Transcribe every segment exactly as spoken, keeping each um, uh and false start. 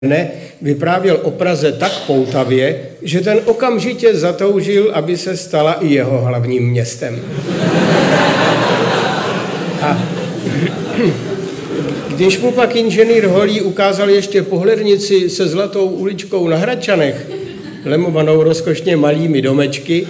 Ne, vyprávěl o Praze tak poutavě, že ten okamžitě zatoužil, aby se stala i jeho hlavním městem. A když mu pak inženýr Holý ukázal ještě pohlednici se zlatou uličkou na Hradčanech, lemovanou rozkošně malými domečky,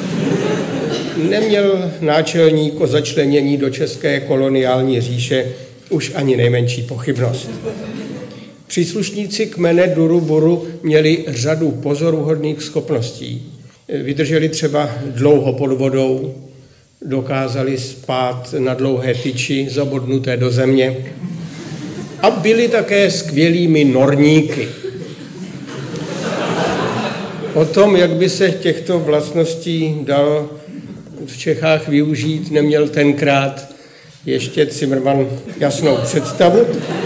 neměl náčelník o začlenění do české koloniální říše už ani nejmenší pochybnost. Příslušníci kmene Duru-Buru měli řadu pozoruhodných schopností. Vydrželi třeba dlouho pod vodou, dokázali spát na dlouhé tyči zabodnuté do země a byli také skvělými norníky. O tom, jak by se těchto vlastností dalo v Čechách využít, neměl tenkrát ještě Cimrman jasnou představu.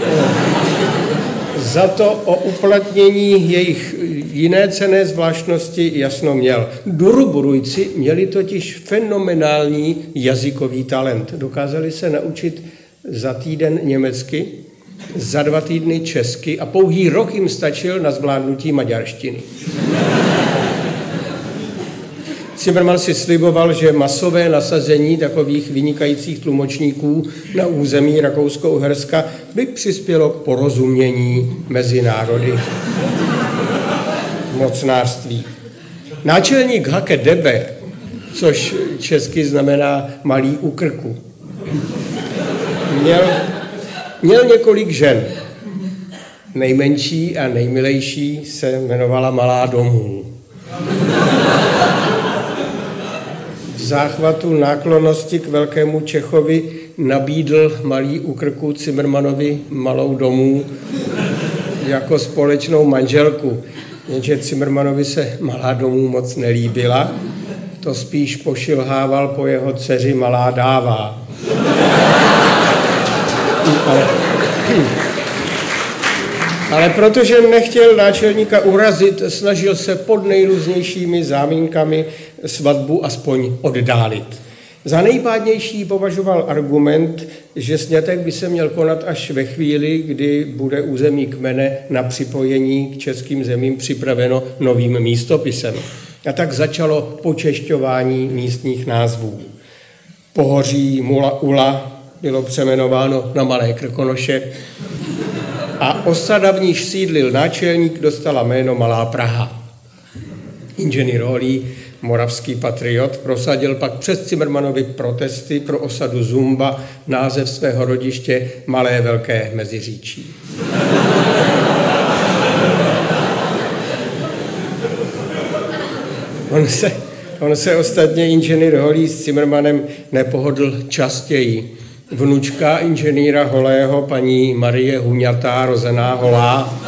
Za to o uplatnění jejich jiné cenné zvláštnosti jasno měl. Duruburujci měli totiž fenomenální jazykový talent. Dokázali se naučit za týden německy, za dva týdny česky a pouhý rok jim stačil na zvládnutí maďarštiny. Cimrman si sliboval, že masové nasazení takových vynikajících tlumočníků na území Rakousko-Uherska by přispělo k porozumění mezi národy mocnářství. Náčelník Hake Debe, což česky znamená malý u krku, měl, měl několik žen. Nejmenší a nejmilejší se jmenovala Malá Domů. V záchvatu náklonnosti k velkému Čechovi nabídl malý u krku Cimrmanovi Malou Domů jako společnou manželku. Jenže Cimrmanovi se Malá Domů moc nelíbila, to spíš pošilhával po jeho dceři Malá Dává. Ale, ale protože nechtěl náčelníka urazit, snažil se pod nejrůznějšími zámínkami svatbu aspoň oddálit. Za nejpádnější považoval argument, že sňatek by se měl konat až ve chvíli, kdy bude území kmene na připojení k českým zemím připraveno novým místopisem. A tak začalo počešťování místních názvů. Pohoří Mula Ula bylo přejmenováno na Malé Krkonoše a osada, v níž sídlil náčelník, dostala jméno Malá Praha. Inženýr Holý, moravský patriot, prosadil pak přes Cimrmanovy protesty pro osadu Zumba název svého rodiště Malé Velké Meziříčí. On se, on se ostatně inženýr Holý s Cimrmanem nepohodl častěji. Vnučka inženýra Holého, paní Marie Huňatá, rozená Holá,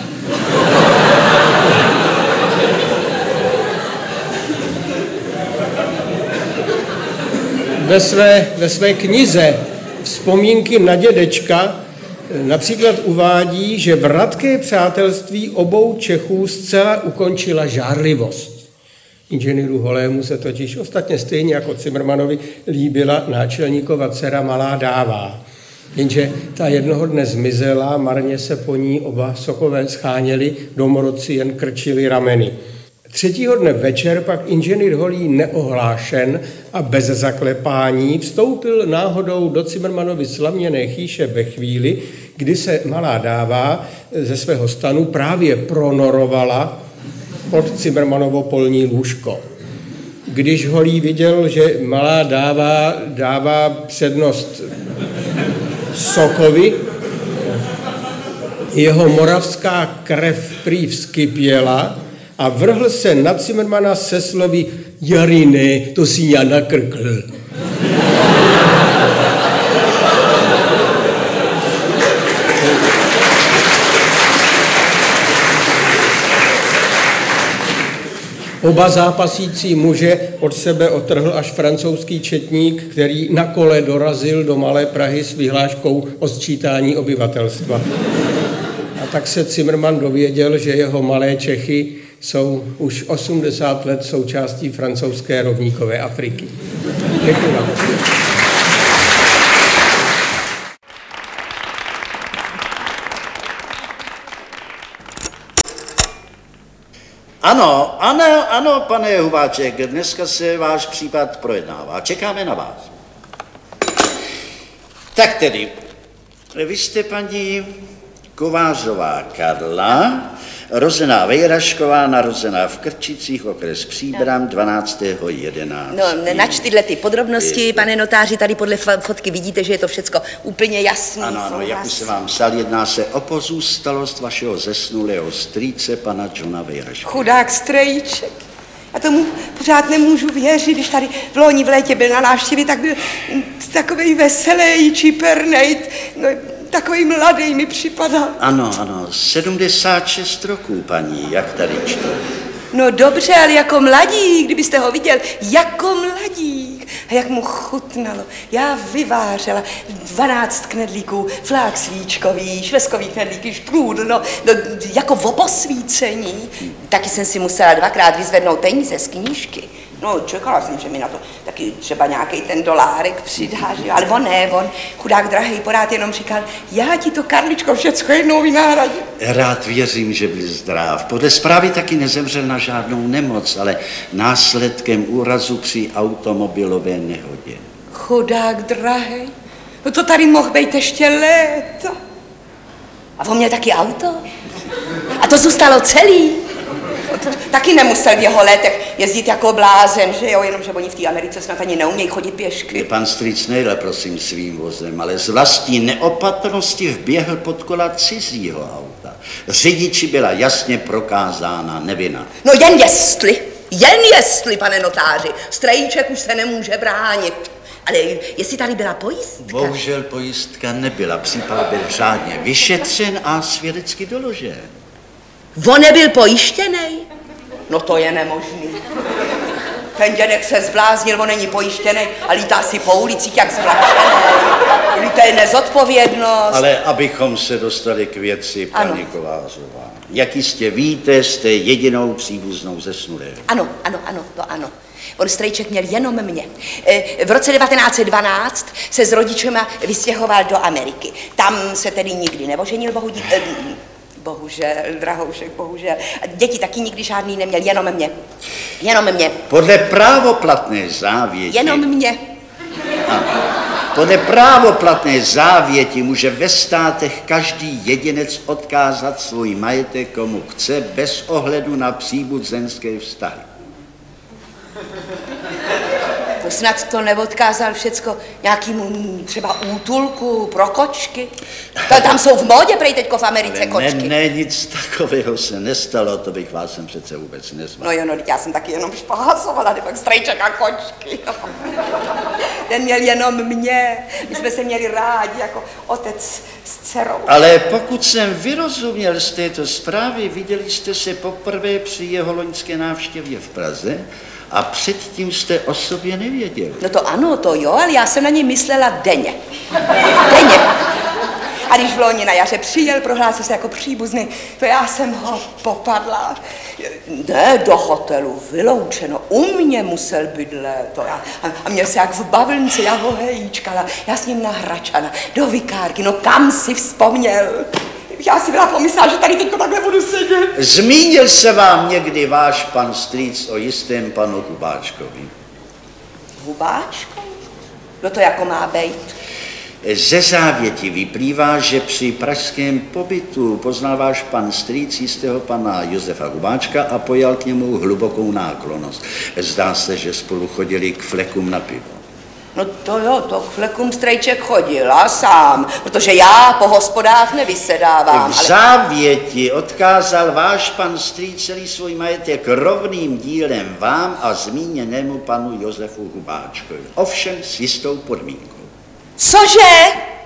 Ve své, ve své knize Vzpomínky na dědečka například uvádí, že vratké přátelství obou Čechů zcela ukončila žárlivost. Inženýru Holému se totiž ostatně stejně jako Cimrmanovi líbila náčelníkova dcera Malá Dává. Jenže ta jednoho dne zmizela, marně se po ní oba sokové scháněli, domorodci jen krčili rameny. Třetího dne večer pak inženýr Holý neohlášen a bez zaklepání vstoupil náhodou do Cimrmanovy slaměné chýše ve chvíli, kdy se Malá Dává ze svého stanu právě pronorovala pod Cimrmanovo polní lůžko. Když Holý viděl, že Malá Dává dává přednost sokovi, jeho moravská krev prý vzkypěla a vrhl se na Cimrmana se slovy Jarine, to si já nakrkl. Oba zápasící muže od sebe odtrhl až francouzský četník, který na kole dorazil do Malé Prahy s vyhláškou o sčítání obyvatelstva. A tak se Cimrman dověděl, že jeho Malé Čechy jsou už osmdesát let součástí francouzské rovníkové Afriky. Děkuji vám. Ano, ano, ano, pane Hubáček, dneska se váš případ projednává. Čekáme na vás. Tak tedy, vy jste paní Kovářová Karla, rozená Vejrašková, narozená v Krčicích, okres Příbram, dvanáctého jedenáctého No, nač tyhle ty podrobnosti, pane notáři, tady podle fotky vidíte, že je to všecko úplně jasné. Ano, ano, jak už jsem vám psal, jedná se o pozůstalost vašeho zesnulého strýce, pana Johna Vejraška. Chudák strejček. Já tomu pořád nemůžu věřit, když tady v loni v létě byl na návštěvě, tak byl takovej veselý, čipernej, no, takový mladý mi připadal. Ano, ano, sedmdesát šest roků, paní, jak tady čtu. No dobře, ale jako mladík, kdybyste ho viděl, jako mladík. A jak mu chutnalo. Já vyvářela dvanáct knedlíků, flák svíčkový, švestkový knedlíky, štrůdl, no, no, jako v posvícení. Taky jsem si musela dvakrát vyzvednout peníze z knížky. No, čekala jsem, že mi na to taky třeba nějaký ten dolárek přidá, že? Ale on ne, on, chudák drahej, porád jenom říkal, já ti to, Karličko, všecko jednou vynahradím. Rád věřím, že byl zdrav. Podle zprávy taky nezemřel na žádnou nemoc, ale následkem úrazu při automobilové nehodě. Chudák drahej, no to tady mohl být ještě léta. A on měl taky auto? A to zůstalo celý? Taky nemusel v jeho letech jezdit jako blázen, že jo, jenomže oni v té Americe snad ani neumějí chodit pěšky. Pan strýc nejde, prosím, svým vozem, ale z vlastní neopatrnosti vběhl pod kola cizího auta. Řidiči byla jasně prokázána nevina. No jen jestli, jen jestli, pane notáři, strejček už se nemůže bránit. Ale jestli tady byla pojistka? Bohužel pojistka nebyla, případ byl řádně vyšetřen a svědecky doložen. On nebyl pojištěnej? No to je nemožný. Ten dědek se zbláznil, on není pojištěný a lítá si po ulicích jak zblášený. To je nezodpovědnost. Ale abychom se dostali k věci, paní Kovářová. Jak jistě víte, jste jedinou příbuznou zesnulého. Ano, ano, ano, to ano. On strejček měl jenom mě. V roce devatenáct set dvanáct se s rodičema vystěhoval do Ameriky. Tam se tedy nikdy neoženil, bohu dík... Bohužel, drahoušek, bohužel. A děti taky nikdy žádný neměl, jenom mě. Jenom mě. Podle právoplatné závěti... Jenom mě. Ano. Podle právoplatné závěti může ve státech každý jedinec odkázat svůj majetek komu chce bez ohledu na příbuzenské vztahy. To snad to neodkázal všecko nějakýmu třeba útulku pro kočky? To tam jsou v módě prej teďko v Americe Ale kočky. Ne, ne, nic takového se nestalo, to bych vás sem přece vůbec nezval. No jo, no, já jsem taky jenom špásovala, pak strejček a kočky. Ten měl jenom mě. My jsme se měli rádi jako otec s dcerou. Ale pokud jsem vyrozuměl z této zprávy, viděli jste se poprvé při jeho loňské návštěvě v Praze a předtím jste o sobě nevěděli. No to ano, to jo, ale já jsem na něj myslela denně. Denně. A když v loni na jaře přijel, prohlásil se jako příbuzný, to já jsem ho popadla. Ne, do hotelu, vyloučeno, u mě musel bydlet. To já, A, a měl se jak v bavlnce, já ho hejčkala, já s ním na Hračana, do vikárky, no kam si vzpomněl? Já si byla pomyslela, že tady teďko takhle budu sedět. Zmínil se vám někdy váš pan strýc o jistém panu Hubáčkovi? Hubáčko? No to jako má bejt. Ze závěti vyplývá, že při pražském pobytu poznal váš pan strýc jistého pana Josefa Hubáčka a pojal k němu hlubokou náklonnost. Zdá se, že spolu chodili k flekům na pivo. No to jo, to k flekům strejček chodil a sám, protože já po hospodách nevysedávám. V ale... závěti odkázal váš pan strýc celý svůj majetek rovným dílem vám a zmíněnému panu Josefu Hubáčkovi. Ovšem s jistou podmínkou. Cože?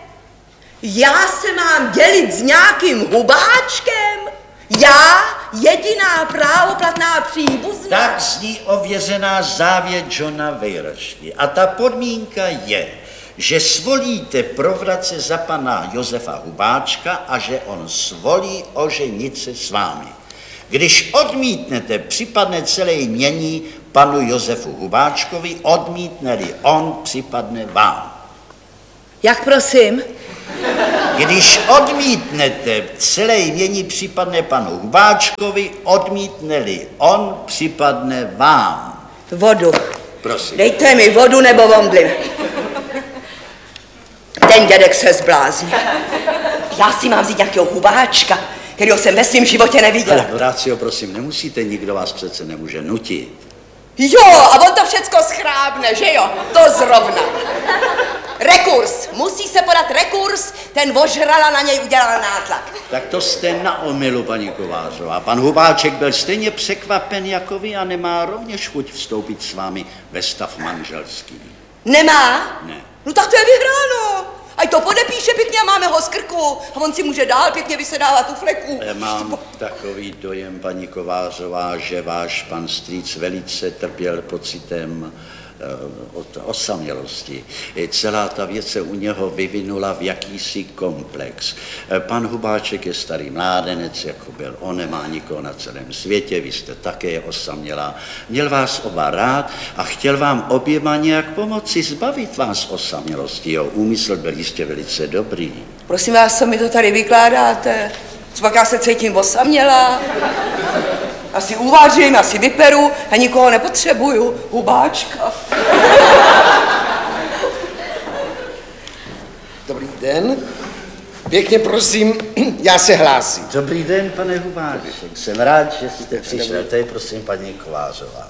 Já se mám dělit s nějakým Hubáčkem? Já, jediná právoplatná příbuzná? Tak zní ověřená závěť Johna Vejrašky. A ta podmínka je, že svolíte provratce za pana Josefa Hubáčka a že on svolí oženit se s vámi. Když odmítnete, připadne celé jmění panu Josefu Hubáčkovi, odmítne-li on, připadne vám. Jak prosím? Když odmítnete, celé jmění připadne panu Hubáčkovi, odmítne-li on, připadne vám. Vodu. Prosím. Dejte mi vodu nebo vomdlin. Ten dědek se zblázní. Já si mám vzít nějakého Hubáčka, kterého jsem ve svém životě neviděla. Ale Vrácio, prosím, nemusíte, nikdo vás přece nemůže nutit. Jo, a on to všecko schrábne, že jo? To zrovna. Rekurs. Musí se podat rekurs, ten vožrala na něj udělal nátlak. Tak to jste na omylu, paní Kovářová. Pan Hubáček byl stejně překvapen jako vy a nemá rovněž chuť vstoupit s vámi ve stav manželský. Nemá? Ne. No tak to je vyhráno. Ať to podepíše pěkně a máme ho z krku. A on si může dál pěkně vysedávat tu fleku. Já mám takový dojem, paní Kovářová, že váš pan strýc velice trpěl pocitem uh, od osamělosti. Celá ta věc se u něho vyvinula v jakýsi komplex. Pan Hubáček je starý mládenec, jako byl on, nemá nikoho na celém světě, vy jste také osamělá. Měl vás oba rád a chtěl vám oběma nějak pomoci zbavit vás osamělosti. Jo, úmysl byl jistě velice dobrý. Prosím vás, co mi to tady vykládáte? Copak já se cítím osamělá? Asi uvařím, asi vyperu a nikoho nepotřebuju. Hubáčka. Dobrý den. Pěkně prosím, já se hlásím. Dobrý den, pane Hubáček. Jsem rád, že jste přišel. To je prosím paní Kovářová.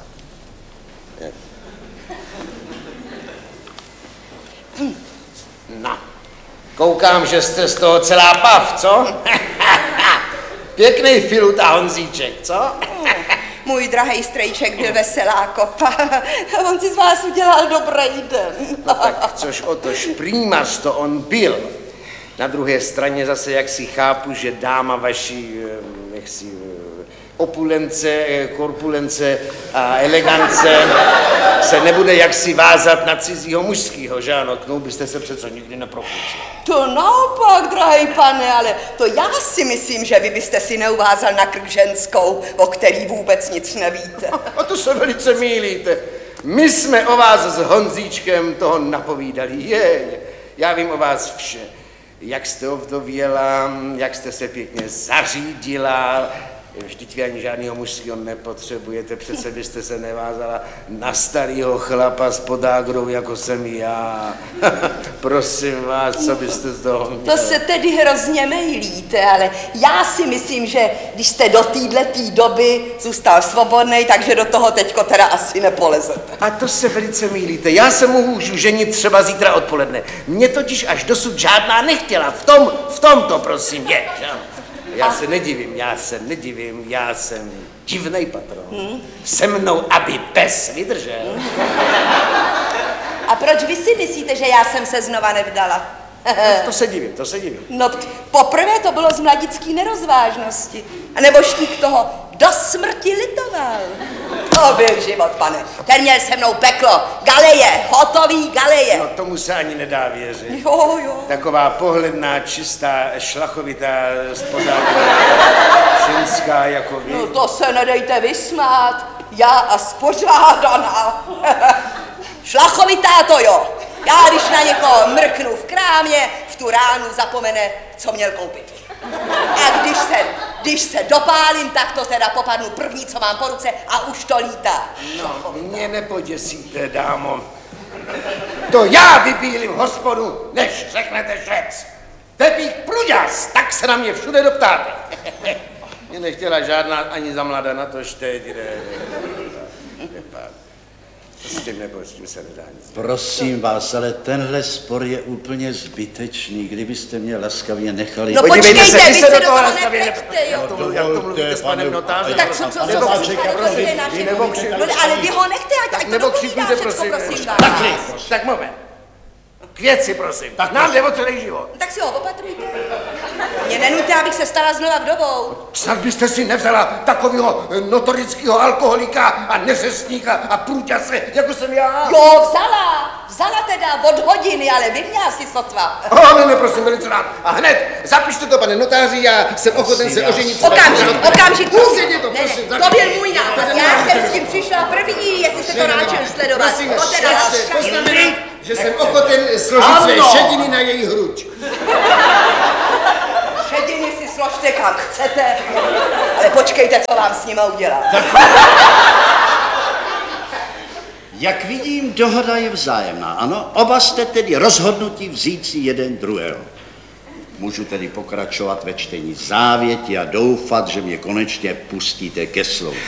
No, koukám, že jste z toho celá pav, co? Pěkný filut a Honzíček, co? Můj drahej strejček byl veselá kopa. On si z vás udělal dobrý den. No tak což o tož prýmař to on byl. Na druhé straně zase, jak si chápu, že dáma vaší, jak si, opulence, korpulence a elegance se nebude jaksi vázat na cizího mužskýho, že ano? K tomu byste se přece nikdy nepropůjčil. To naopak, drahý pane, ale to já si myslím, že vy byste si neuvázal na krk ženskou, o který vůbec nic nevíte. A to se velice mýlíte. My jsme o vás s Honzíčkem toho napovídali. Je, já vím o vás vše. Jak jste ovdověla, jak jste se pěkně zařídila. Vždyť vy ani žádnýho mužského nepotřebujete, přece byste se nevázala na starýho chlapa s podágrou, jako jsem já. Prosím vás, co byste z toho měli? To se tedy hrozně mejlíte, ale já si myslím, že když jste do téhletý doby zůstal svobodnej, takže do toho teďko teda asi nepolezete. A to se velice mýlíte. Já se můžu ženit třeba zítra odpoledne. Mě totiž až dosud žádná nechtěla. V tom, v tom to prosím je. Že? Já se nedivím, já se nedivím, já jsem divnej patron. Hmm? Se mnou, aby pes vydržel. Hmm. A proč vy si myslíte, že já jsem se znova nevdala? To se divím, to se divím. No, poprvé to bylo z mladický nerozvážnosti. A nebo štík toho do smrti litoval. To byl život, pane. Ten měl se mnou peklo. Galeje, hotový galeje. No tomu se ani nedá věřit. Jo, jo. Taková pohledná, čistá, šlachovitá, spořádaná ženská jako vy. No to se nedejte vysmát. Já a spořádaná. Šlachovitá to jo. Já když na někoho mrknu v krámě, v tu ránu zapomene, co měl koupit. A když se, když se dopálím, tak to teda popadnu první, co mám po ruce a už to lítá. No, mě nepoděsíte, dámo. To já vybílím hospodu, než řeknete švec. Pepík Pruďas, tak se na mě všude doptáte. Mě nechtěla žádná ani za mladá na to štět. S tím nebo s tím se nedá nic. Prosím vás, ale tenhle spor je úplně zbytečný. Kdybyste mě laskavě nechali... No počkejte, vy se, se do toho nepleťte, jo. No, jak to mluvíte s panem notářem? Tak co, co, co, co, ale vy ho nechte, ať to dopovídá všecko, prosím vás. Tak moment. K věci, prosím. Tak nám jde o celý život. Tak si ho opatrujte. Mě nenuďte, abych se stala znova vdovou. Snad byste si nevzala takového notorického alkoholika a neřestníka a průťase, jako jsem já. Jo, vzala. Vzala teda od hodiny, ale vy mě asi sotva. Oh, ne, ne, prosím, velice rád. A hned, zapište to, pane notáři, já jsem ochoten se oženit. Okamžik, okamžik, prosím. To, prosím, ne, ne, to byl můj nápad. Já jsem s tím přišla první, jestli se to ráčil sledovat. Prosím, že jsem ochoten složit své šediny na její hruď. choďte kam chcete, ale počkejte, co vám s nima udělám. Jak vidím, dohoda je vzájemná, ano? Oba jste tedy rozhodnutí vzít si jeden druhého. Můžu tedy pokračovat ve čtení závěti a doufat, že mě konečně pustíte ke slovu.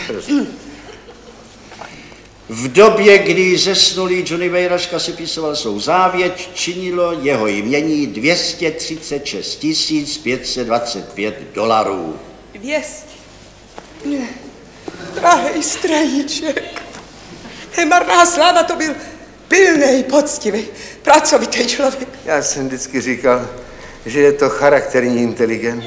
V době, kdy zesnulý Johnny Vejraška sepisoval svou závěť, činilo jeho jmění dvě stě třicet šest tisíc pět set dvacet pět dolarů. Dvěstě. Ne. Drahej straníček. Marná sláva, to byl pilnej, poctivý, pracovitý člověk. Já jsem vždycky říkal, že je to charakterní inteligent.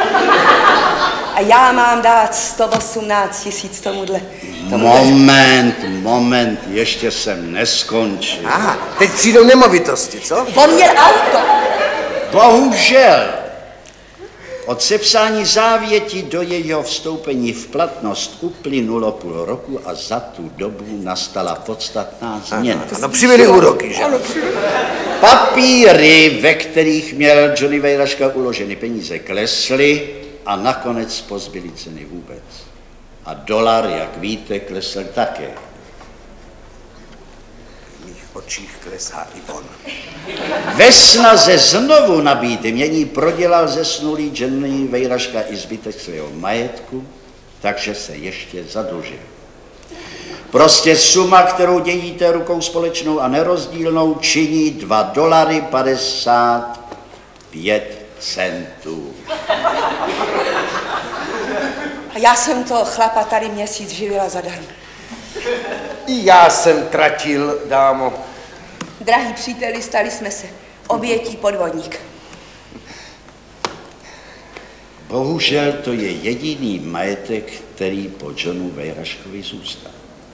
A já mám dát sto osmnáct tisíc tomuhle. tomuhle. Moment, moment, ještě jsem neskončil. Aha, teď přijdou nemovitosti, co? On měl auto. Bohužel, od sepsání závěti do jejího vstoupení v platnost uplynulo půl roku a za tu dobu nastala podstatná změna. Ano, přibyly úroky, že? Papíry, ve kterých měl Johnny Vejraška uloženy peníze, klesly a nakonec pozbyly ceny vůbec. A dolar, jak víte, klesl také. V mých očích klesá i on. Ve snaze znovu nabít mění prodělal zesnulý Johnny Vejraška i zbytek svého majetku, takže se ještě zadlužil. Prostě suma, kterou dělíte rukou společnou a nerozdílnou, činí dva dolary padesát pět centů. A já jsem toho chlapa tady měsíc živila zadarmo. I já jsem tratil, dámo. Drahý příteli, stali jsme se obětí podvodníka. Bohužel to je jediný majetek, který po Johnu Vejraškovi zůstal.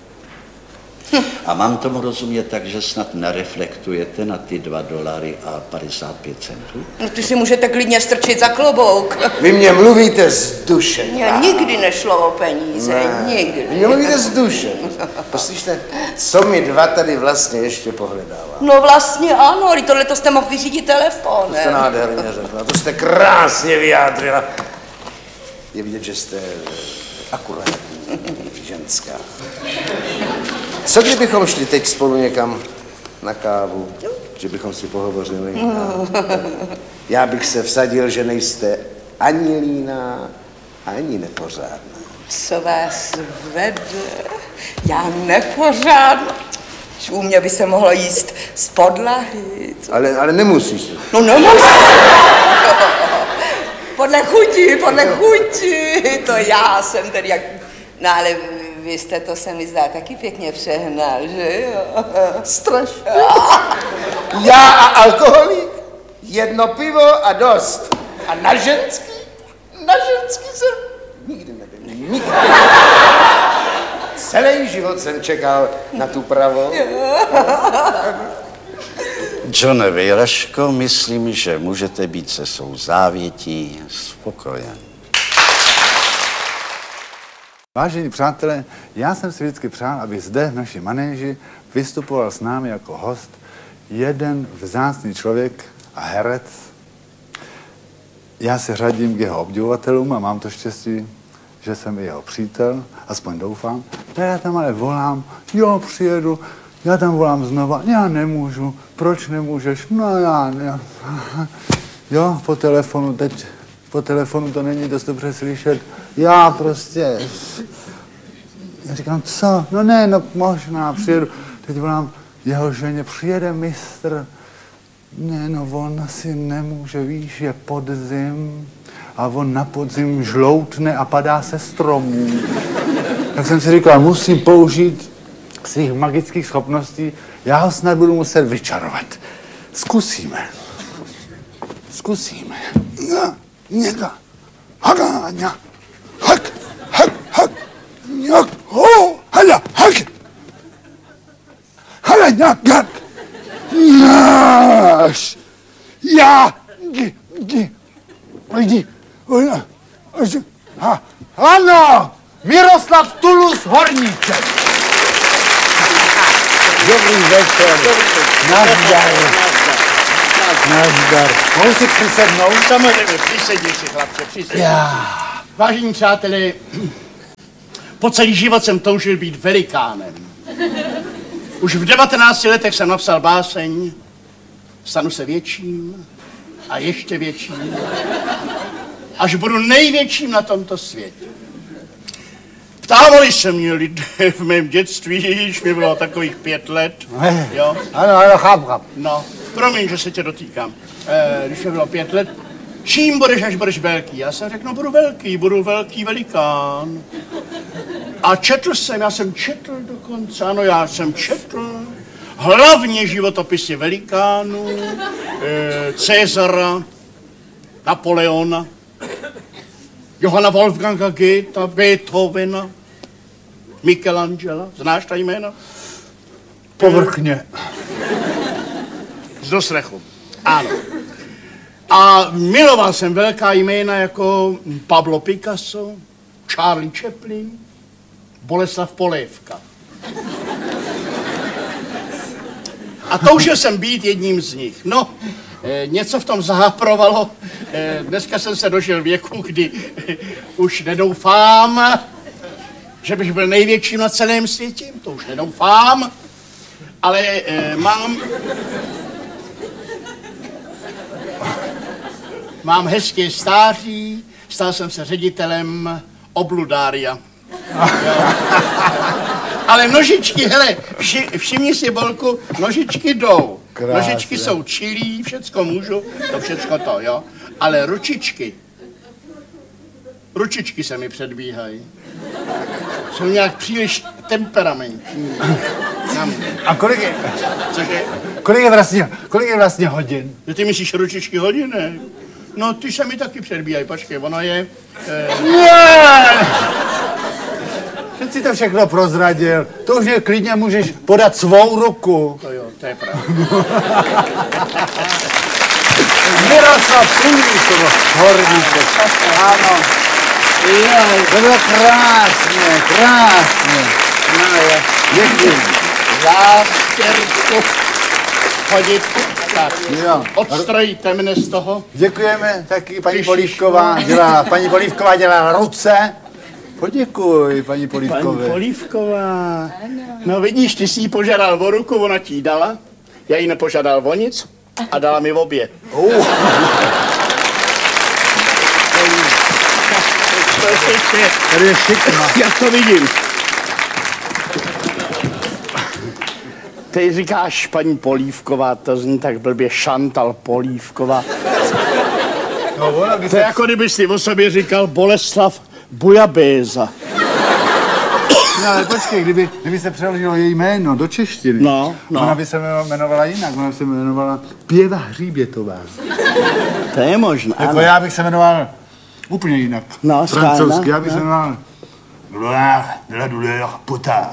A mám tomu rozumět tak, že snad nereflektujete na ty dva dolary a padesát pět centů? No ty si můžete klidně strčit za klobouk. Vy mě mluvíte z duše. Mně nikdy nešlo o peníze, Ne. nikdy. Vy mě mluvíte z duše. Poslyšte, co mi dva tady vlastně ještě pohledává. No vlastně ano, ale tohle to jste mohl vyřídit telefonem. To jste nádherně řekla, to jste krásně vyjádřila. Je vidět, že jste akurátní ženská. Co kdybychom šli teď spolu někam na kávu, že bychom si pohovořili? Já bych se vsadil, že nejste ani líná, ani nepořádná. Co vás vede? Já nepořádno. U mě by se mohlo jíst z podlahy. Co? Ale, ale nemusíš. No nemusím. Podle chuti, podle chuti. To já jsem tedy jak... No ale vy jste to se mi zdá taky pěkně přehnal, že jo? Strašně. Já a alkoholik? Jedno pivo a dost. A na ženský? Na ženský jsem nikdy nebyl. Nikdy. Celý život jsem čekal na tu pravou. Johne Vejraško, myslím, že můžete být se svou závětí spokojen. Vážení přátelé, já jsem si vždycky přál, aby zde v naší manéži vystupoval s námi jako host jeden vzácný člověk a herec. Já se řadím k jeho obdivovatelům a mám to štěstí, že jsem i jeho přítel, aspoň doufám. No já tam ale volám, jo, přijedu, já tam volám znova, já nemůžu, proč nemůžeš, no já ne. Jo, po telefonu, teď po telefonu to není dost dobře slyšet, já prostě, já říkám, co, no ne, no možná, přijedu, teď volám jeho ženě, přijede mistr, ne, no on asi nemůže, víš, je podzim a on na podzim žloutne a padá se stromů. Tak jsem si říkal, musím použít svých magických schopností, já ho snad budu muset vyčarovat. Zkusíme. Zkusíme. Ja, něka. Haga, ňa. Hak, hak, hak. Něk, ho, hala, hak. Hala, ňak, hak. Náš. Já. Gi, gi. Jdi. Ona. Ha. Ano. Miroslav Tulus Horníček. Dobrý večer. Nazdar. Nazdar. Mohu si přisednout? Samozřejmě, přisedni si, chlapče, přisedni. Yeah. Vážení přátelé, po celý život jsem toužil být velikánem. Už v devatenácti letech jsem napsal báseň Stanu se větším a ještě větším, až budu největším na tomto světě. Ptávali se mě lidé v mém dětství, když mi bylo takových pět let. Jo? Ano, ano, chápu, chápu. No, promiň, že se tě dotýkám. E, když mi bylo pět let, čím budeš, až budeš velký? Já jsem řekl, no budu velký, budu velký velikán. A četl jsem, já jsem četl dokonce, ano, já jsem četl hlavně životopisy velikánů, e, Cezara, Napoleona, Johanna Wolfganga Goethe, Beethovena, Michelangela, znáš ta jména? Povrchně. Z doslechu, ano. A miloval jsem velká jména jako Pablo Picasso, Charlie Chaplin, Boleslav Polévka. A toužil jsem být jedním z nich. No, e, něco v tom záprovalo. E, dneska jsem se dožil věku, kdy e, už nedoufám, že bych byl největším na celém světě. To už nedoufám, ale e, mám... Mám hezké stáří, stal jsem se ředitelem Obludária. Ale nožičky, hele, vši, všimni si, Bolku, nožičky jdou. Krásně. Nožičky jsou čilí, všecko můžu, to všecko to, jo. Ale ručičky, ručičky se mi předbíhají. Jsou nějak příliš temperamentní. A kolik je, Cože? kolik je vlastně, kolik je vlastně hodin? Ty myslíš ručičky hodiny? No, ty se mi taky předbíhají, počkej, ono je... Eh... Ne! Že si to všechno prozradil, to už je klidně můžeš podat svou ruku. To jo, to je pravda. Miroslav Sulíkovo, horníček. Ano. Jaj, to bylo krásně, krásně. No jo. Děkuji. Zástěrku chodit. Tak, Jo. odstrojíte mne z toho. Děkujeme taky, paní Ježiš. Polívková dělá, paní Polívková dělá ruce. Poděkuj, paní Polívkové. Paní Polívková. No vidíš, ty jsi jí požádal o ruku, ona ti ji dala. Já jí nepožádal o nic a dala mi obě. Uh. Tady je šikma. Já to vidím. Ty říkáš paní Polívková, to zní tak blbě, Šantal Polívková. No, ona by To je jako kdyby si o sobě říkal Boleslav Bujabéza. No, ale počkej, kdyby, kdyby se přeložilo její jméno do češtiny, No, no. ona by se jmenovala jinak, ona by se jmenovala Pěva Hříbětová. To je možné, Jako ano. já bych se jmenoval úplně jinak. No, francouzsky, schválně, já bych se no. jmenoval Gloire de la douleur potable.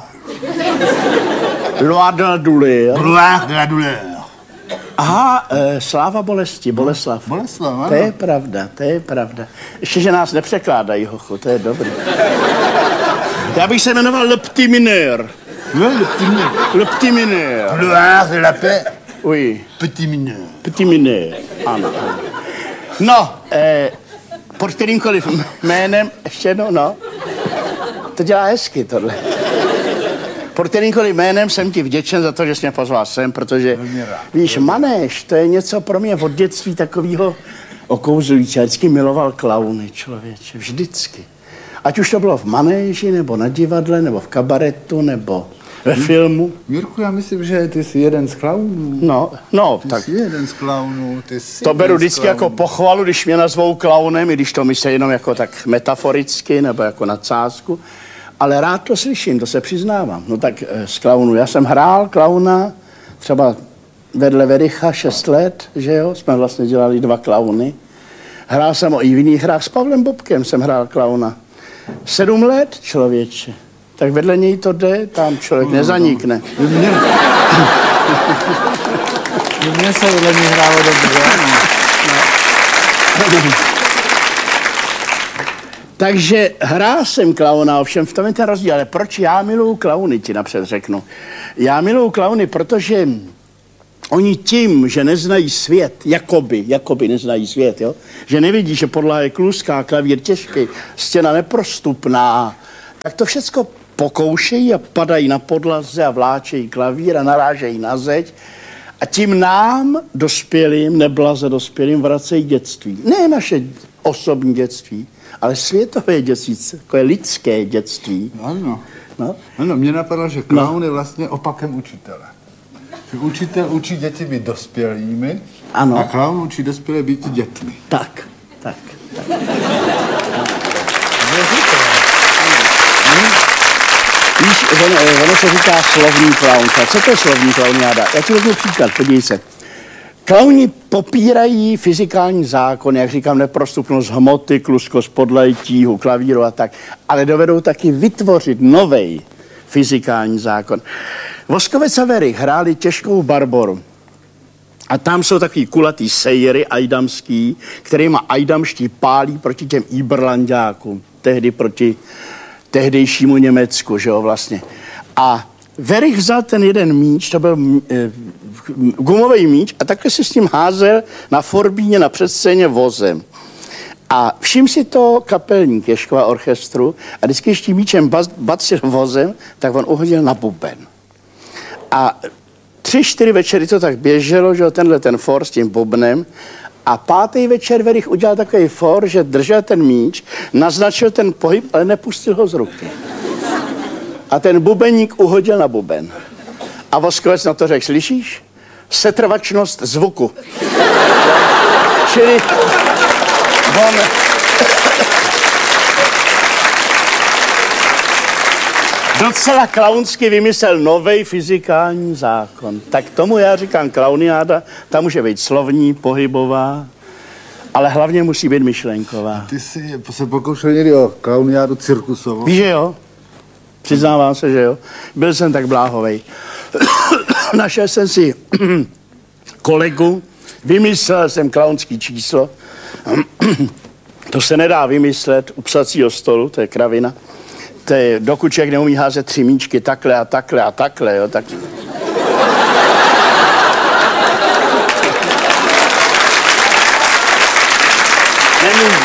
Loire de la douleur. Gloire de la douleur. Aha, e, sláva bolesti, Boleslav. Boleslav, ano. To je pravda, to je pravda. Ještě, že nás nepřekládají, hochu, to je dobré. Já bych se jmenoval Le Petit Mineur. No, le petit mineur. Le Petit Mineur. Gloire de la paix, Oui, petit mineur. Petit Mineur. Ano, ano. No, e, pod kterýmkoliv jménem, ještě jednou, no. To dělá hezky, tohle. Pod kterýmkoliv jménem jsem ti vděčen za to, že jsi mě pozval sem, protože, víš, manéž, to je něco pro mě od dětství takového okouzlující. Já vždycky miloval klauny, člověče, vždycky. Ať už to bylo v manéži, nebo na divadle, nebo v kabaretu, nebo ve filmu. Jirku, já myslím, že ty jsi jeden z klaunů. No, no, Ty tak jsi jeden z klaunů, ty jsi to beru jeden z vždycky jako klaunů. pochvalu, když mě nazvou klaunem, i když to myslí jenom jako tak metaforicky, nebo jako nadsázku. Ale rád to slyším, to se přiznávám. No tak eh, z klaunu. Já jsem hrál klauna třeba vedle Vericha šest let, že jo? Jsme vlastně dělali dva klauny. Hrál jsem i v jiných hrách s Pavlem Bobkem jsem hrál klauna. Sedm let, člověče. Tak vedle něj to jde, tam člověk nezanikne. I Mně, I mně se vedle mě hrálo dobře, ano. Takže hrál jsem klauna, ovšem v tom je ten rozdíl. Ale proč já miluju klauny, ti napřed řeknu. Já miluju klauny, protože Oni tím, že neznají svět, jakoby, jakoby neznají svět, jo? Že nevidí, že podlaha je kluská, klavír těžký, stěna neprostupná, tak to všecko pokoušejí a padají na podlaze a vláčejí klavír a narážejí na zeď a tím nám, dospělým, neblaze dospělým, vracejí dětství. Ne naše osobní dětství, ale světové dětství, jako je lidské dětství. Ano. No. Ano, mě napadlo, že klaun no. je vlastně opakem učitele. Že učitel učí děti být dospělými ano. a klaun učí dospělé být dětmi. Tak, tak, tak. Víš, ono, ono se říká slovní klaun. Co to je slovní klauniáda? Já ti vezmu příklad, podívej se. Klauni popírají fyzikální zákon, jak říkám, neprostupnost hmoty, kluskost podlahy, tíhu, klavíru a tak, ale dovedou taky vytvořit novej fyzikální zákon. Voskovec a Werich hráli těžkou barboru. A tam jsou takový kulatý sejry ajdamský, kterýma ajdamští pálí proti těm Iberlanďákům, tehdy proti tehdejšímu Německu, že jo, vlastně. A Werich vzal ten jeden míč, to byl e, gumový míč, a takhle si s ním házel na forbíně, na předscéně vozem. A všim si to kapelník Ježkova orchestru a vždycky ještě míčem bacil vozem, tak on uhodil na buben. A tři, čtyři večery to tak běželo, že tenhle ten for s tím bubnem. A pátý večer Werich udělal takový for, že držel ten míč, naznačil ten pohyb, ale nepustil ho z ruky. A ten bubeník uhodil na buben. A Voskovec na to řekl, slyšíš? Setrvačnost zvuku. Čili on... docela klaunsky vymyslel novej fyzikální zákon. Tak tomu já říkám klauniáda, ta může být slovní, pohybová, ale hlavně musí být myšlenková. Ty jsi se pokoušel někdy o klauniádu cirkusovou? Víš, že jo? Přiznávám se, že jo. Byl jsem tak bláhovej. Našel jsem si kolegu, vymyslel jsem klaunský číslo. To se nedá vymyslet u psacího stolu, to je kravina. To je, dokud člověk neumí házet tři míčky takhle a takhle a takhle, jo, tak... Nemůže.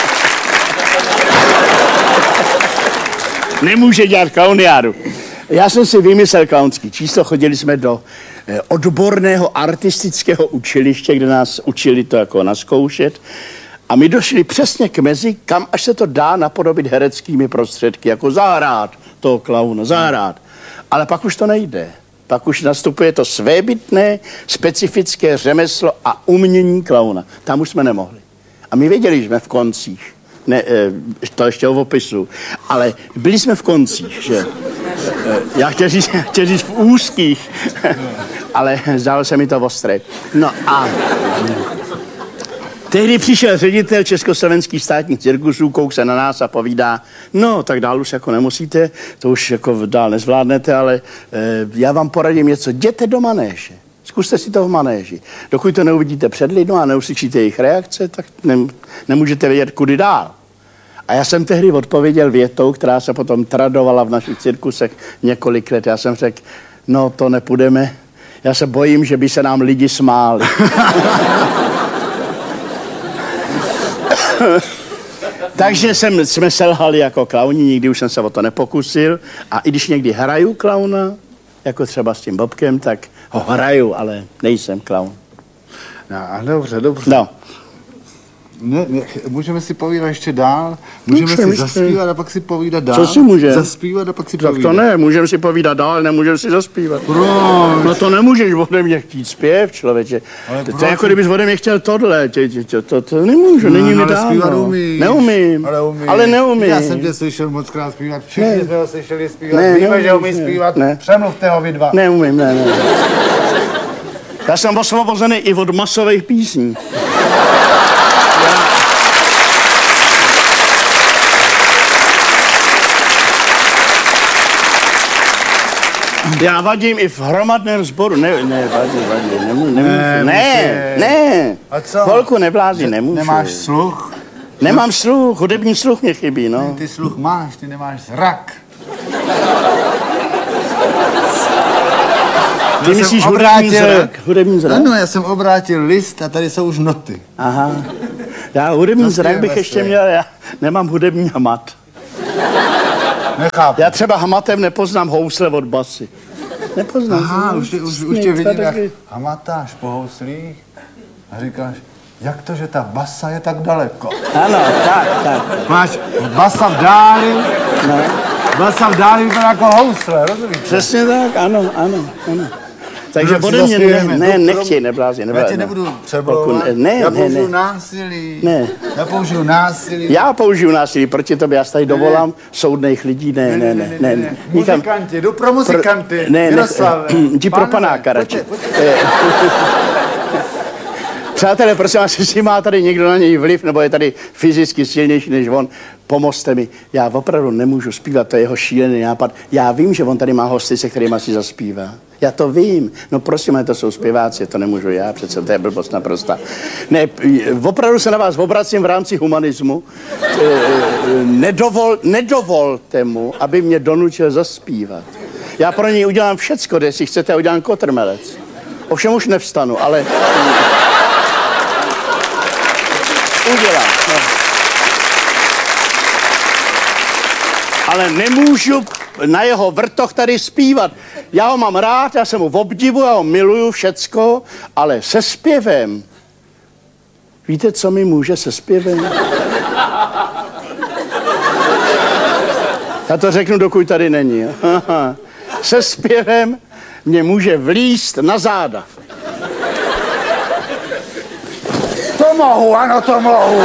Nemůže dělat klauniádu. Já jsem si vymyslel klaunský číslo, chodili jsme do eh, odborného artistického učiliště, kde nás učili to jako nazkoušet. A my došli přesně k mezi, kam až se to dá napodobit hereckými prostředky, jako zahrát toho klauna, zahrát. Ale pak už to nejde. Pak už nastupuje to svébytné, specifické řemeslo a umění klauna. Tam už jsme nemohli. A my věděli, že jsme v koncích. Ne, to ještě o opisu. Ale byli jsme v koncích, že? Já chtěl říct, chtěl říct v úzkých, ale zdálo se mi to ostré. No a... Tehdy přišel ředitel Československých státních cirkusů, kouk se na nás a povídá, no, tak dál už jako nemusíte, to už jako dál nezvládnete, ale e, já vám poradím něco, jděte do manéže, zkuste si to v manéži. Dokud to neuvidíte před lidmi a neuslyšíte jejich reakce, tak ne, nemůžete vědět, kudy dál. A já jsem tehdy odpověděl větou, která se potom tradovala v našich cirkusech několik let. Já jsem řekl, no, to nepůjdeme, já se bojím, že by se nám lidi smáli. Takže jsem, jsme selhali jako klauni, nikdy už jsem se o to nepokusil. A i když někdy hraju klauna, jako třeba s tím Bobkem, tak ho hraju, ale nejsem klaun. No, dobře, dobře. No. Ne, ne, můžeme si povídat ještě dál, můžeme Můžeme si zaspívat a pak si povídat dál. Co si můžeme? Zaspívat a pak si Tak povídat. to ne, můžeme si povídat dál, ale nemůžeme si zaspívat. Proč? No to nemůžeš ode mě chtít zpěv, člověče. Ale To proč? je jako kdybys ode mě chtěl tohle, tě, tě, tě, to, to nemůžu, No, není mi ale dávno. zpívat umíš. Neumím, Ale umíš. ale neumím. Já jsem tě slyšel moc krát zpívat, všichni Ne. jsme ho slyšeli zpívat, Ne, víme, neumíš, že umí ne. zpívat, Ne. přemluvte ho vy dva. Neumím, ne, ne. Já jsem osvobozený i od masových písní. Já vadím i v hromadném sboru. Ne, ne, vadí, vadí, nemůžu, nemůžu. Ne, Ne, může. ne. A co? Holku neblázi, nemůžu. Nemáš sluch? Nemám sluch, hudební sluch mě chybí, no. Ty sluch máš, ty nemáš zrak. Ty myslíš hudební zrak? Hudební zrak? Ano, já jsem obrátil list a tady jsou už noty. Aha. Já hudební zrak bych ještě měl, já nemám hudební hamat. Nechápu. Já třeba hamatem nepoznám housle od basy. Nepoznám. Aha, už, tě, už, už tě vidím, jak hamatáš po houslích a říkáš, jak to, že ta basa je tak daleko? Ano, tak, tak. Máš basa v dáli, No. basa v dáli vypadá jako housle, rozumíš? Přesně tak, ano, ano, ano. Takže No, ode mě ne, zaspějeme. ne, Jdu, nechtěj, neblázni, Já neblázni. tě nebudu přeblouvat, Ne, já ne, použiju ne. násilí. Ne. Já použiju násilí. Já použiju násilí proti tobě, já se tady dovolám soudných lidí, ne, ne, ne, ne. ne. Nikam- Muzikanti, jdu pro muzikanty. Pro, ne, ne, Miroslave. jdi pro Pánové, panáka radši. pojďte, pojďte. Přátelé, prosím vás, jestli má tady někdo na něj vliv, nebo je tady fyzicky silnější než on, pomozte mi. Já opravdu nemůžu zpívat, to je jeho šílený nápad. Já vím, že on tady má hosty, se kterými si zaspívá. Já to vím. No prosím, ale to jsou zpěváci, to nemůžu já, přece to je blbost naprosta. Ne, opravdu se na vás obracím v rámci humanismu. Nedovol, nedovolte mu, aby mě donutil zaspívat. Já pro něj udělám všecko, jestli chcete, udělám kotrmelec. Ovšem už nevstanu, ale... Udělám. No. Ale nemůžu na jeho vrtoch tady zpívat. Já ho mám rád, já jsem ho v obdivu, já ho miluju všecko, ale se zpěvem. Víte, co mi může se zpěvem? Já to řeknu, dokud tady není. Se zpěvem mě může vlízt na záda. To mohu, ano, to mohu.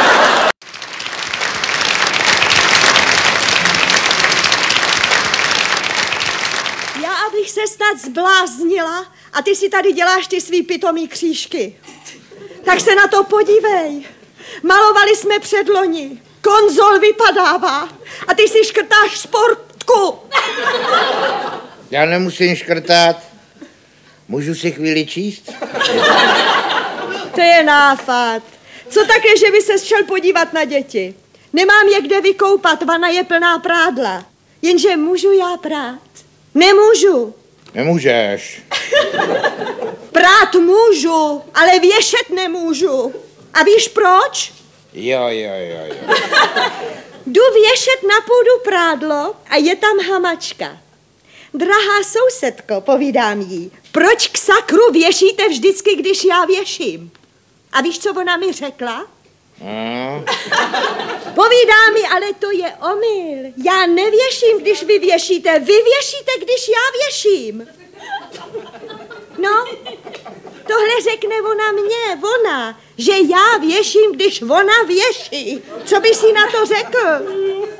Já, abych se snad zbláznila a ty si tady děláš ty svý pitomý křížky. Tak se na to podívej. Malovali jsme předloni. Konzol vypadává a ty si škrtáš sportku. Já nemusím škrtat. Můžu si chvíli číst? To je nápad. Co také, že by se šel podívat na děti? Nemám je kde vykoupat, vana je plná prádla. Jenže můžu já prát? Nemůžu. Nemůžeš. Prát můžu, ale věšet nemůžu. A víš proč? Jo, jo, jo, jo. Jdu věšet na půdu prádlo a je tam hamačka. Drahá sousedko, povídám jí, proč k sakru věšíte vždycky, když já věším? A víš, co ona mi řekla? Hmm. Povídá mi, ale to je omyl. Já nevěším, když vy věšíte, vy věšíte, když já věším. No, tohle řekne ona mně, ona, že já věším, když ona věší. Co by si na to řekl?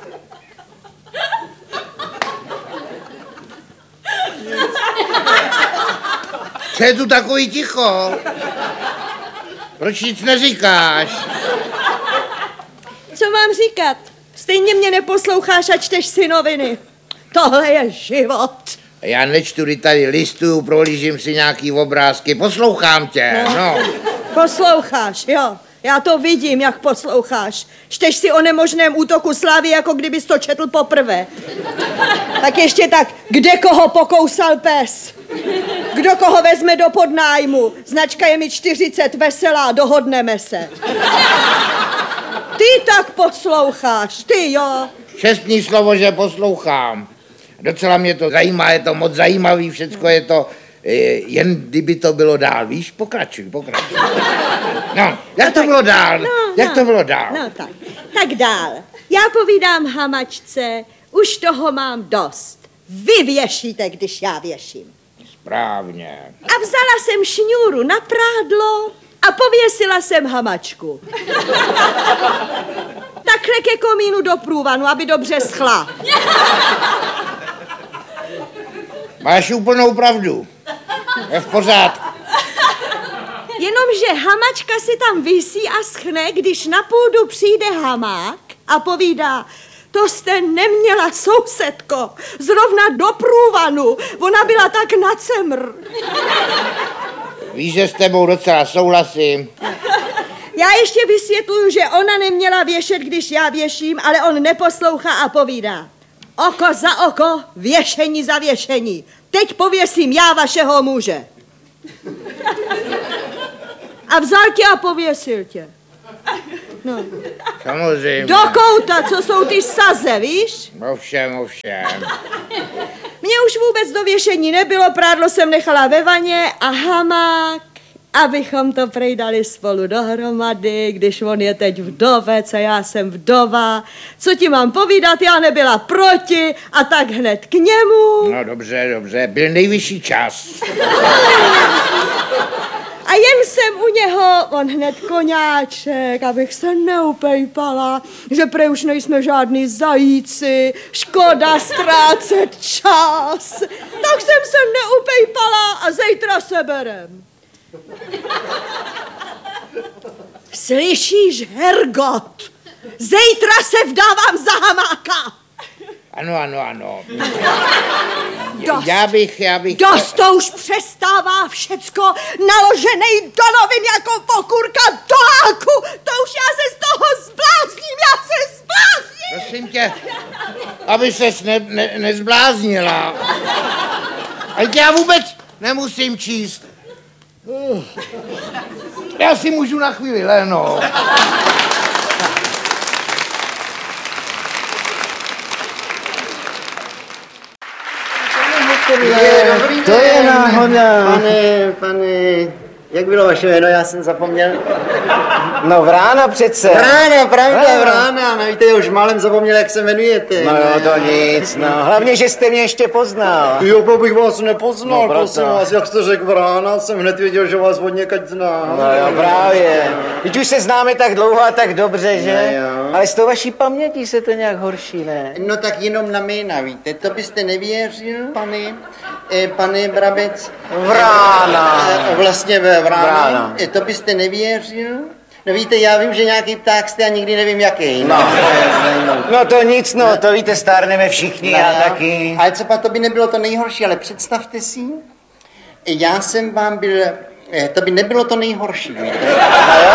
Co je tu takový ticho? Proč nic neříkáš? Co mám říkat? Stejně mě neposloucháš a čteš si noviny. Tohle je život. Já nečtu, kdy tady listuju, prohlížím si nějaký obrázky, poslouchám tě, no. no. Posloucháš, jo. Já to vidím, jak posloucháš. Čteš si o nemožném útoku Slávy, jako kdybys to četl poprvé. Tak ještě tak, kde koho pokousal pes? Kdo koho vezme do podnájmu? Značka je mi čtyřicet, veselá, dohodneme se. Ty tak posloucháš, ty jo. Čestný slovo, že poslouchám. Docela mě to zajímá, je to moc zajímavý, všecko je to, jen kdyby to bylo dál, víš, pokračuj, pokračuj. No, jak No to tak, bylo dál? No, jak no, to bylo dál? No tak, tak dál. Já povídám hamačce, už toho mám dost. Vy věšíte, když já věším. Správně. A vzala jsem šňůru na prádlo a pověsila jsem hamačku. Takhle ke komínu do průvanu, aby dobře schla. Máš úplnou pravdu. Je v pořádku. Jenomže hamačka si tam visí a schne, když na půdu přijde hamák a povídá: to jste neměla, sousedko, zrovna do průvanu, ona byla tak na cemr. Víš, že s tebou docela souhlasím. Já ještě vysvětluju, že ona neměla věšet, když já věším, ale on neposlouchá a povídá: Oko za oko, věšení za věšení. Teď pověsím já vašeho muže. A vzal tě a pověsil tě. No. Samozřejmě. Do kouta, co jsou ty saze, víš? Ovšem, ovšem. Mně už vůbec do věšení nebylo, prádlo jsem nechala ve vaně a hamák, abychom to prejdali spolu dohromady, když on je teď vdovec a já jsem vdova. Co ti mám povídat, já nebyla proti a tak hned k němu. No dobře, dobře, byl nejvyšší čas. A jen jsem u něho, on hned koňáček, abych se neupejpala, že prej už nejsme žádný zajíci, škoda ztrácet čas. Tak jsem se neupejpala a zítra se berem. Slyšíš, Hergot? Zítra se vdávám za hamáka. Ano, ano, ano. Dost. Já bych, já bych... Dost, to už přestává všecko naloženej do novin jako pokurka do háku. To už já se z toho zblázním, já se zblázním. Prosím tě, aby ses ne, ne, nezbláznila. Ať já vůbec nemusím číst. Uh. Já si můžu na chvíli lehnout. Je, dobrý to je náhoda. Pane, pane, jak bylo vaše jméno, já jsem zapomněl. No Vrána přece. Vrána, pravda, Vrána. Vrána, no víte, už málem zapomněl, jak se jmenujete. No jo, to nic, no. Hlavně, že jste mě ještě poznal. Jo, to bych vás nepoznal, No, proto. prosím vás, jak jste řekl Vrána, jsem hned věděl, že vás od někať znám. No jo, právě. Teď už se známe tak dlouho a tak dobře, že? No jo. Ale s tou vaší pamětí se to nějak horší, ne? No tak jenom na jména, víte, to byste nevěřil, pane, eh, pane Brabec. Vrána. Eh, vlastně ve Vrána. Vrána. Eh, to byste nevěřil. No víte, já vím, že nějaký pták jste a nikdy nevím jaký. No. No to nic, no, to víte, stárneme všichni, No, já taky. Ale co pak, to by nebylo to nejhorší, ale představte si, já jsem vám byl, eh, to by nebylo to nejhorší, víte. No jo?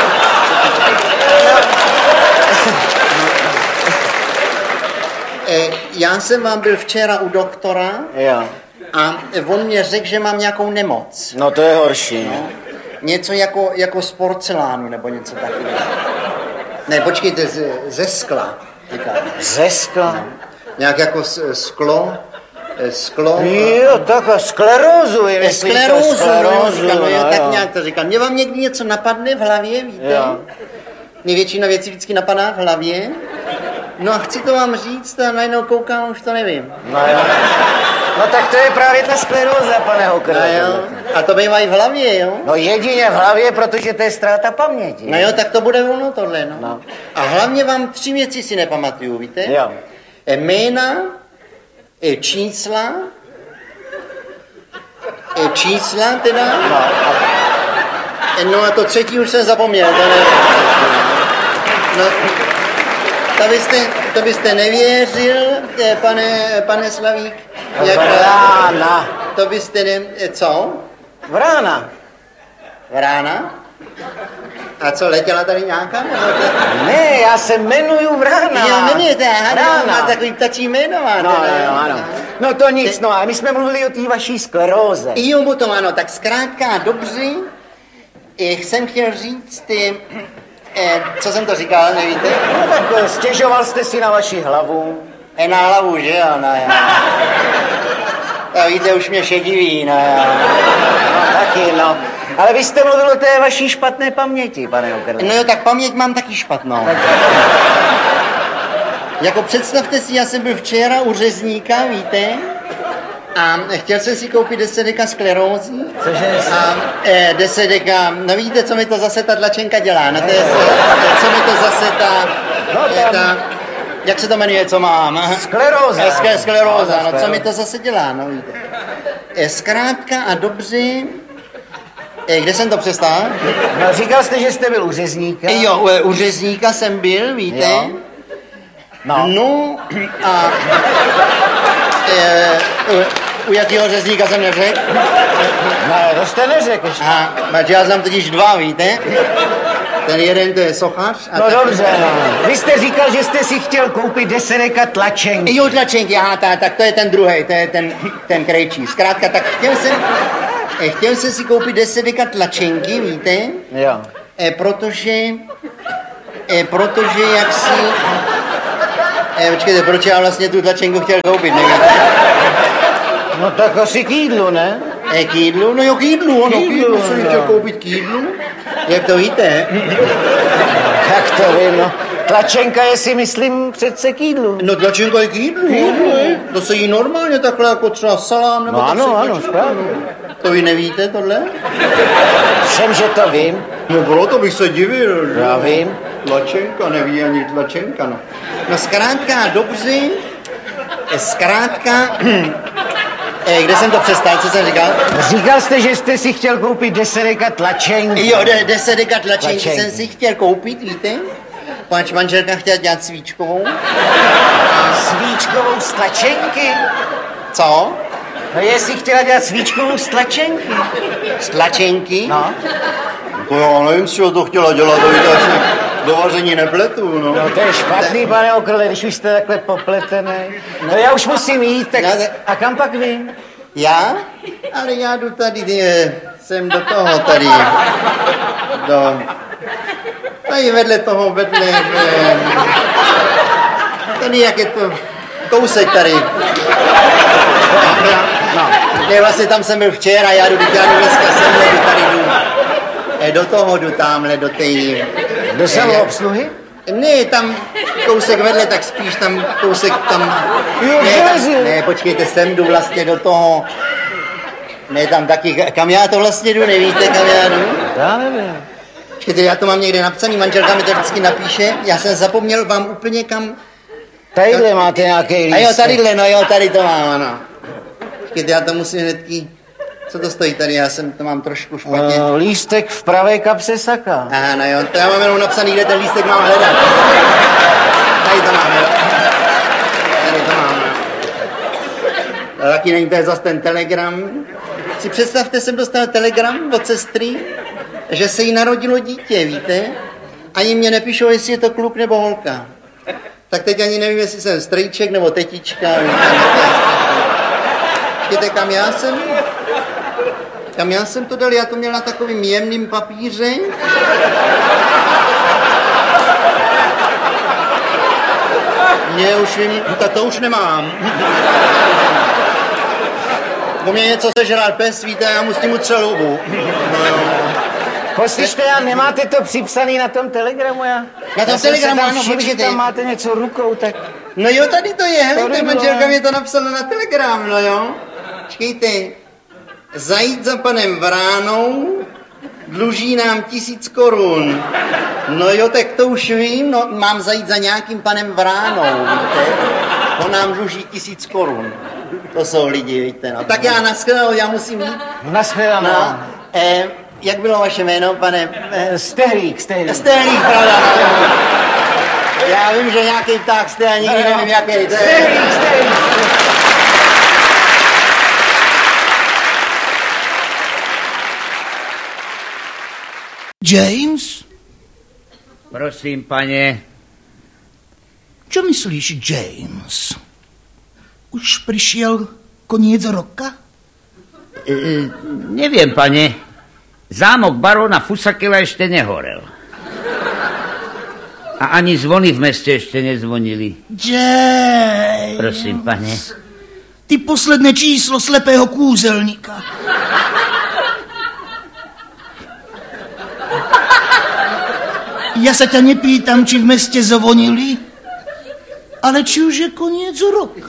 Eh, Já jsem vám byl včera u doktora Jo. a on mě řekl, že mám nějakou nemoc. No to je horší. No. Něco jako, jako z porcelánu nebo něco takového. Ne, počkejte, ze, ze skla. Říká. Ze skla? No. Nějak jako s- sklo. eh, Sklo. Jo, tak a sklerózu, je myslíte, Sklerózu, sklerózu, no, jo, no, tak jo. nějak to říkám. Mě vám někdy něco napadne v hlavě, víte? Jo. Mě většina věcí vždycky napadá v hlavě. No a chci to vám říct a najednou koukám, už to nevím. No jo. No tak to je právě ta skleróza, pane Hokr. No jo. A to bývají v hlavě, jo? No jedině v hlavě, protože to je ztráta paměti. No jo, tak to bude ono tohle, no. No. A hlavně vám tři věci si nepamatuju, víte? Jo. E, Jména, e, čísla, e, čísla teda. No, a E, no a to třetí už jsem zapomněl, to ne. No, to byste, to byste nevěřil, e, pane, pane Slavík. Vrána. To byste ne... e, Co? Vrána. Vrána? A co, letěla tady nějaká? Nebo to... Ne, já se jmenuju Vrána. Jo, jmenujete, aha, Vrána. má takový ptačí jméno, má. No, teda. jo, ano. No to nic, no a my jsme mluvili o té vaší skleróze. Jo, potom ano, tak zkrátka dobře. Eh, jsem chtěl říct, eh, eh, co jsem to říkal, nevíte? No tak eh, stěžoval jste si na vaši hlavu. Eh, na hlavu, že jo, no jo. A víte, už mě šediví, no jo. No taky, no. Ale vy jste mluvil o té vaší špatné paměti, pane Okrle. No jo, tak paměť mám taky špatnou. Jako představte si, já jsem byl včera u řezníka, víte? A chtěl jsem si koupit deset deka sklerózy. Cože? A eh, deset deka, no vidíte, co mi to zase ta tlačenka dělá, no to je, co mi to zase ta, No, eh, tam- ta jak se to jmenuje, co mám? Skleróza. Eh, skle- Skleróza, No, no co skleróza. mi to zase dělá, no víte. Eh, Zkrátka a dobře, eh, kde jsem to přestal? No říkal jste, že jste byl u řezníka. Eh, Jo, u, u řezníka jsem byl, víte. Jo. No. No a e, u, u jakého řezníka jsem neřekl? No, to jste neřekl ještě. Aha, protože já znám totiž dva, víte? Ten jeden to je sochař. A No tak... dobře, no. Vy jste říkal, že jste si chtěl koupit desereka tlačenky. Jo, tlačenky, aha, tak, tak to je ten druhý, to je ten, ten krejčí. Zkrátka, tak chtěl jsem, eh, chtěl jsem si koupit deset deka tlačenky, víte? Jo. Eh, protože, eh, protože jak si... Eh, počkejte, proč já vlastně tu tlačenku chtěl koupit, nevíte? No tak asi k jídlu, ne? Eh, k jídlu? No jo, k jídlu, ano, k jídlu jsem chtěl koupit k jídlu. Jak to víte? Jak to vím, no. Tlačenka je si, myslím, přece k jídlu. No tlačenka je k jídlu, jídlu. To se jí normálně takhle jako třeba salám, nebo No tak ano, se ano, tlačí. správně. To vy nevíte tohle? Všem, že to vím. No bylo to bych se divil. Já vím. Tlačenka, neví ani tlačenka, no. No zkrátka, dobře, zkrátka, eh, kde jsem to přestal, co jsem říkal? Říkal jste, že jste si chtěl koupit desereka tlačenky. Jo, de, deset deka tlačenky Tlačenky. jsem si chtěl koupit, víte? Pač manželka chtěla dělat svíčkovou. Svíčkovou z tlačenky? Co? No jestli chtěla dělat svíčkovou z tlačenky. Z tlačenky? No. To já nevím, z čeho to chtěla dělat, to víte, asi do vaření nepletu, no. No to je špatný, pane Okrle, když už jste takhle popletený. No já už musím jít, tak... No, tak- A kam pak vy? Já? Ale já jdu tady, eh, jsem do toho tady, do... Tady vedle toho, vedle... Eh, tady, jak je to... Kousek tady. No. Ne, vlastně tam jsem byl včera, já jdu, já jdu dneska sem, jdu tady, jdu, eh, do toho jdu tamhle, do té... Do samoobsluhy? Ne, tam kousek vedle, tak spíš tam kousek tam... Jo, ne, železi. tam, ne, počkejte, sem jdu vlastně do toho... Ne, tam taky, kam já to vlastně jdu, nevíte, kam já jdu? Já nevím. Počkejte, já to mám někde napsaný, manželka mi to vždycky napíše, já jsem zapomněl vám úplně kam... Tadyhle máte nějaký lístek. A jo, tadyhle, no jo, tady to mám, ano. Počkejte, já to musím hnedky... Co to stojí tady, já jsem to mám trošku špatně. Uh, lístek v pravé kapse saka. Aha, no jo, to já mám jenom napsaný, kde ten lístek mám hledat. Tady to mám, jo. Tady to mám, jo. A taky není to zase ten telegram. Si představte, jsem dostal telegram od sestry, že se jí narodilo dítě, víte? Ani mě nepíšou, jestli je to kluk nebo holka. Tak teď ani nevím, jestli jsem strýček nebo tetička. Víte, kam já jsem? Kam já jsem to dal? Já to měl na takovým jemným papíře. Ne, už vím, tak to už nemám. Po mě něco sežral pes, víte, já mu s tím utřel hubu. No jo. Poslyšte, já nemáte to připsaný na tom telegramu, já? Na tom já telegramu, jsem se ano, tam všiml, že počkejte. tam máte něco rukou, tak... No jo, tady to je, helejte, Tady bylo. manželka mě to napsala na telegram, no jo. Počkejte, zajít za panem Vránou, dluží nám tisíc korun. No jo, tak to už vím, no mám zajít za nějakým panem Vránou, víte. On nám dluží tisíc korun. To jsou lidi, víte, no. Tak já naschledanou, já musím jít. Naschledanou. No, eh, jak bylo vaše jméno, pane? Eh, Stehlík, Stehlík. Stehlík, pravda, no. Já vím, že nějaký pták jste, a nikdy nevím, jaký. Stehlík, Stehlík. James? Prosím, pane. Čo myslíš, James? Už prišiel koniec roka? E, neviem, pane. Zámok baróna Fusakela ešte nehorel. A ani zvony v meste ešte nezvonili. James. Prosím, pane. Ty posledné číslo slepého kúzelníka. Ja sa ťa nepýtam, či v meste zvonili, ale či už je koniec roka.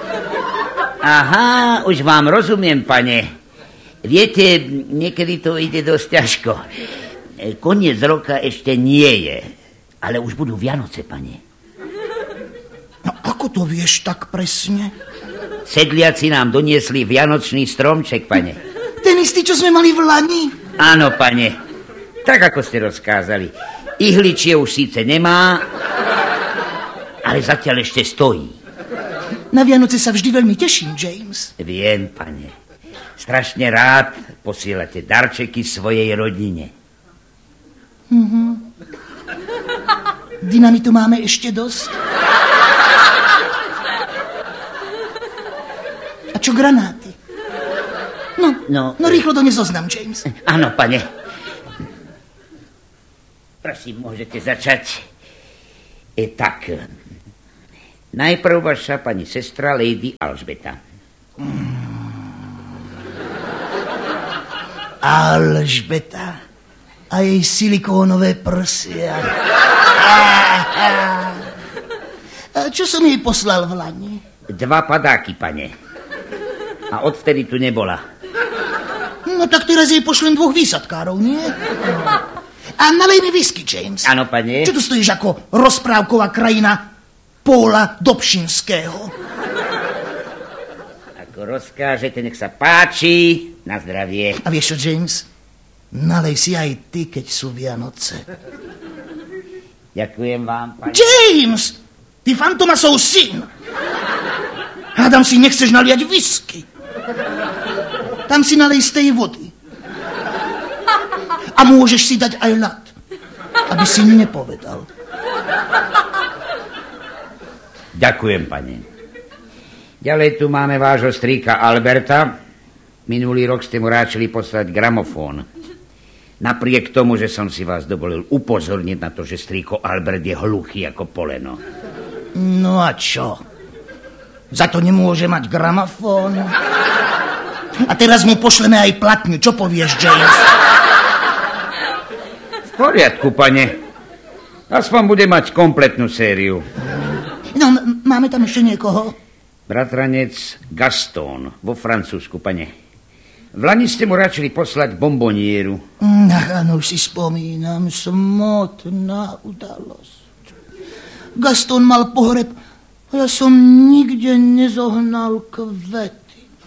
Aha, už vám rozumiem, pane. Viete, niekedy to ide dosť ťažko. Koniec roka ešte nie je, ale už budú Vianoce, pane. No ako to vieš tak presne? Sedliaci nám doniesli vianočný stromček, pane. Ten istý, čo sme mali v lani? Áno, pane. Tak, ako ste rozkázali. Ihličie už síce nemá, ale zatiaľ ešte stojí. Na Vianoce sa vždy veľmi teším, James. Viem, pane. Strašne rád posielate darčeky svojej rodine. Mhm. Dynamitu máme ešte dosť? A čo granáty? No, no, no rýchlo do nezoznam, James. Áno, pane. Prosím, môžete začať. E, tak, najprv vaša pani sestra Lady Alžbeta. Alžbeta a jej silikónové prsia. A čo som jej poslal v lani? Dva padáky, pane. A odvtedy tu nebola. No tak teraz jej pošlem dvoch výsadkárov, nie? A nalej mi whisky, James. Áno, pane. Čo tu stojíš ako rozprávková krajina Póla Dobšinského? Ako rozkážete, nech sa páči. Na zdravie. A vieš čo, James? Nalej si aj ty, keď sú Vianoce. Ďakujem vám, pane. James! Ty Fantomasov syn! Hádam si, nechceš naliať whisky. Tam si nalej z tej vody. A môžeš si dať aj ľad, aby si nepovedal. Ďakujem, pane. Ďalej tu máme vášho strýka Alberta. Minulý rok ste mu ráčili poslať gramofón. Napriek tomu, že som si vás dovolil upozorniť na to, že strýko Albert je hluchý ako poleno. No a čo? Za to nemôže mať gramofón? A teraz mu pošleme aj platňu. Čo povieš, James? V poriadku, pane. Aspoň bude mať kompletnú sériu. No, m- máme tam ešte niekoho? Bratranec Gaston vo Francúzsku, pane. V lani ste mu ráčili poslať bombonieru. Ach, áno, už si spomínam. Smutná udalosť. Gaston mal pohreb a ja som nikde nezohnal kvety.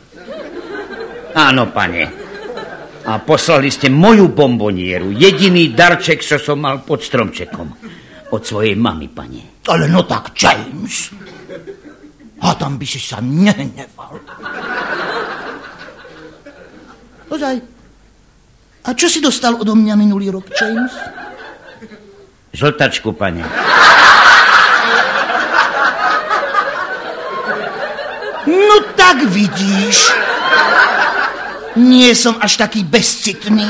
Áno, pane. A poslali ste moju bombonieru. Jediný darček, čo som mal pod stromčekom. Od svojej mamy, pane. Ale no tak, James. A tam by si sa nehneval. Ozaj. A čo si dostal odo mňa minulý rok, James? Žltačku, pane. No tak vidíš. Nie som až taký bezcitný.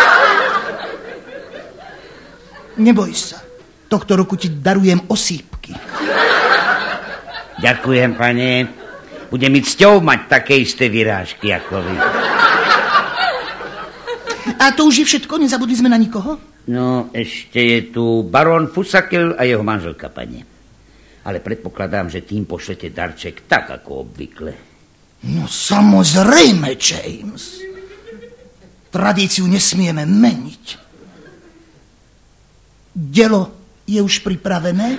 Neboj sa. Tohto roku ti darujem osýpky. Ďakujem, pane. Bude mi cťou mať také isté vyrážky ako vy. A to už je všetko? Nezabudli sme na nikoho? No, ešte je tu barón Fusakel a jeho manželka, pane. Ale predpokladám, že tým pošlete darček tak, ako obvykle. No samozrejme, James. Tradíciu nesmieme meniť. Dielo je už pripravené?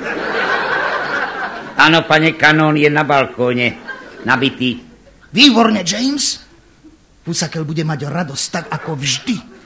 Áno, pane, kanón je na balkóne, nabitý. Výborne, James. Fusakel bude mať radosť tak, ako vždy.